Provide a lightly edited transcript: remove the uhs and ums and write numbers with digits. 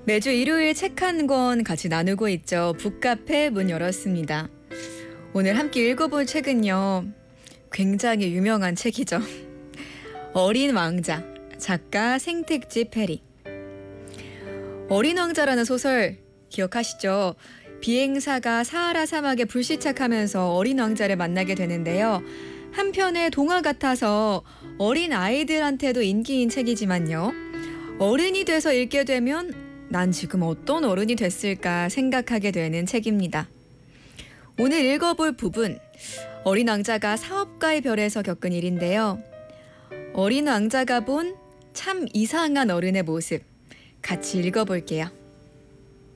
매주 일요일 책 한 권 같이 나누고 있죠. 북카페 문 열었습니다. 오늘 함께 읽어볼 책은요. 굉장히 유명한 책이죠. 어린 왕자, 작가 생택지 페리. 어린 왕자라는 소설 기억하시죠? 비행사가 사하라 사막에 불시착하면서 어린 왕자를 만나게 되는데요. 한편의 동화 같아서 어린 아이들한테도 인기인 책이지만요. 어른이 돼서 읽게 되면 난 지금 어떤 어른이 됐을까 생각하게 되는 책입니다. 오늘 읽어볼 부분, 어린 왕자가 사업가의 별에서 겪은 일인데요. 어린 왕자가 본 참 이상한 어른의 모습, 같이 읽어볼게요.